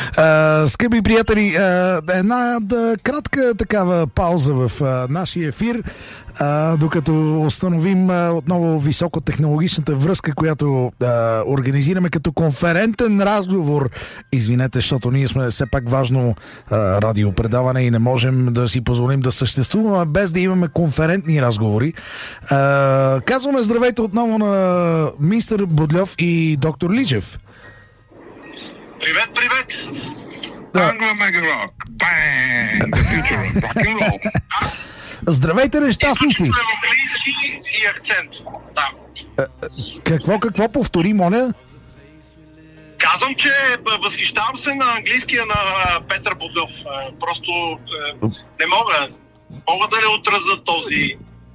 Скъпи приятели, една кратка такава пауза в нашия ефир, докато установим отново високотехнологичната връзка, която организираме като конферентен разговор. Извинете, защото ние сме все пак важно радиопредаване и не можем да си позволим да съществуваме без да имаме конферентни разговори. Казваме здравейте отново на мистер Будлев и доктор Личев. Привет, привет! Anglo Mega Rock. Bang! The future of rock and roll. Здравейте, нещастници! Английски и акцент. Да. Какво повтори, моля? Казвам, че възхищавам се на английския на Петър Будлев. Просто не мога да не отразя този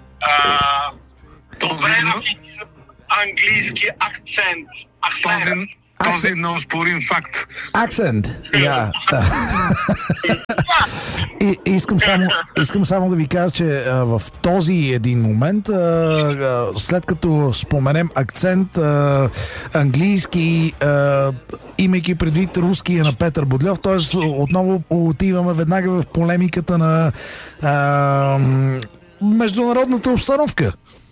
добре рафиниран английски акцент. Този неоспорим факт. Акцент. Искам само да ви кажа, че в този един момент, след като споменем акцент, английски, имайки предвид руския на Петър Будлев, т.е. отново отиваме веднага в полемиката на международната обстановка.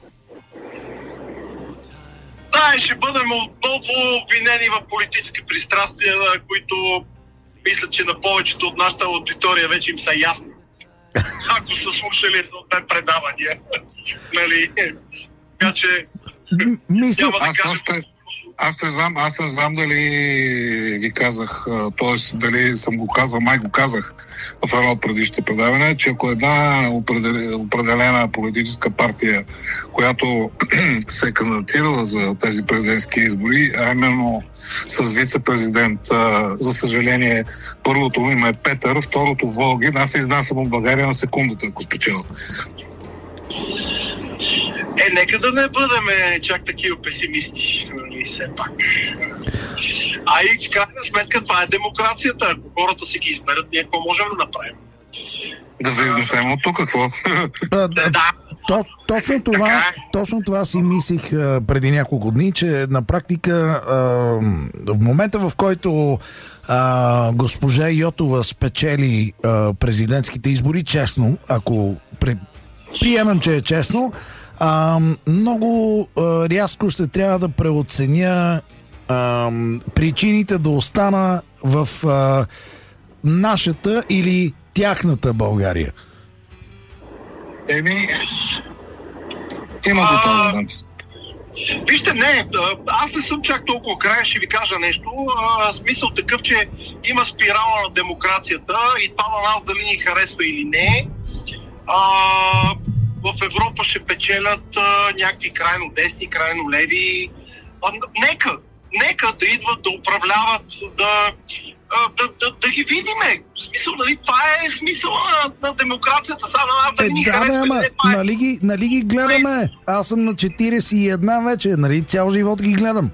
Да, ще бъдем отново обвинени в политически пристрастия, които мисля, че на повечето от нашата аудитория вече им са ясни. Ако са слушали едно предавания. Нали? Така че няма да кажа... Аз не знам дали ви казах, т.е. дали съм го казал, май го казах в едно от предишните предавания, че ако една определена политическа партия, която се е кандидатирала за тези президентски избори, а именно с вице-президент, за съжаление, първото име е Петър, второто Волгин, аз се изнасям от България на секундата, ако спечеля. Нека да не бъдем чак такива песимисти, нали, все пак. А и в крайна сметка това е демокрацията. Ако хората си ги изберат, ние какво можем да направим? Да се изнесем от тук, какво? Да. Точно това си мислих преди няколко дни, че на практика в момента, в който госпожа Йотова спечели президентските избори, честно, ако приемам, че е честно, много рязко ще трябва да преоценя причините да остана в нашата или тяхната България. Има го това. Вижте, аз не съм чак толкова крайен, ще ви кажа нещо. Смисъл такъв, че има спирала на демокрацията и това на нас дали ни харесва или не. В Европа ще печелят някакви крайно десни, крайно леви. Нека да идват, да управляват, да ги видиме. В смисъл, нали, това е смисъла на демокрацията. Сега на нас да ни харесва. Нали ги гледаме? Аз съм на 41 вече, нали, цял живот ги гледам.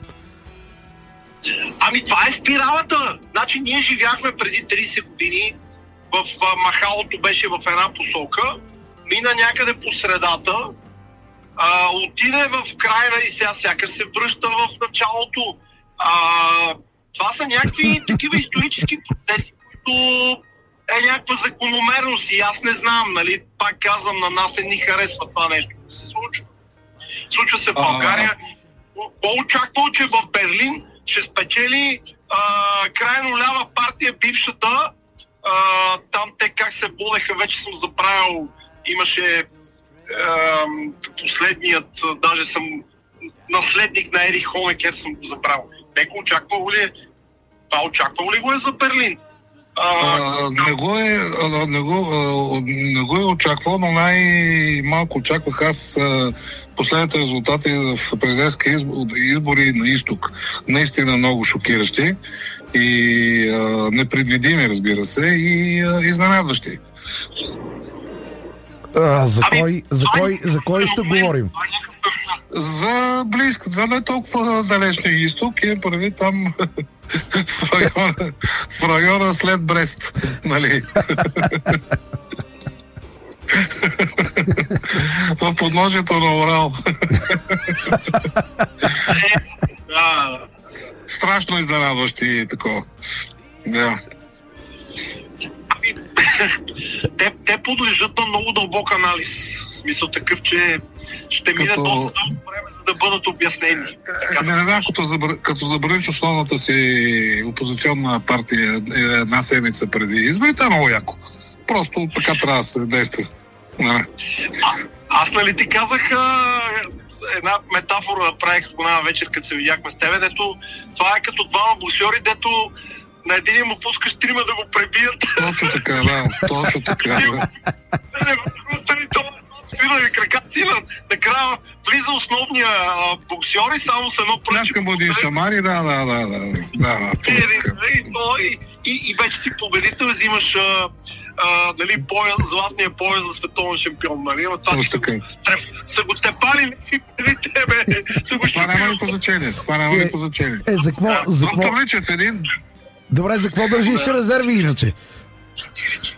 Ами това е спиралата. Значи ние живяхме преди 30 години, в махалото беше в една посока, мина някъде по средата, отиде в крайна и сега сякаш се връща в началото. Това са някакви такива исторически процеси, които е някаква закономерност и аз не знам, нали, пак казвам, на нас не ни харесва това нещо да се случва. Случва се в България. По-очаквал, че в Берлин ще спечели крайно лява партия, бившата. Там те как се будеха, вече съм забравил. Имаше последният, даже съм наследник на Ерих Хонекер, съм го забравил. Неко очаквало ли е? Това очаквало ли го е за Берлин? Не го е очаквал, но най-малко очаквах аз последните резултати в президентски избори на изток. Наистина много шокиращи и непредвидими, разбира се, и изненадващи. За кой ще говорим? За близко, за не толкова далечния изток, и прави там в района след Брест, нали? В подножието на Урал. Страшно изненадващи такова. Да. те подлежат на много дълбок анализ. В смисъл такъв, че ще мине доста дълго време, за да бъдат обяснени. Не знам, като забраниш основната си опозиционна партия една седмица преди изборите, е много яко. Просто така трябва да се действа. Аз нали ти казах една метафора направих една вечер, като се видяхме с тебе, дето това е като двама боксьори, дето на един му пускаш трима да го пребият. Точно така, да. Точно така, да. Свирали кракаци, накрая влиза основния боксьор и само с едно пръче. Някакъм бъде шамари, да. И вече си победител, взимаш златния пояс за световен шампион. Нали? Са го тепали някакви преди тебе. Това няма никакво значение. За какво? Добре, за какво държиш резерви иначе?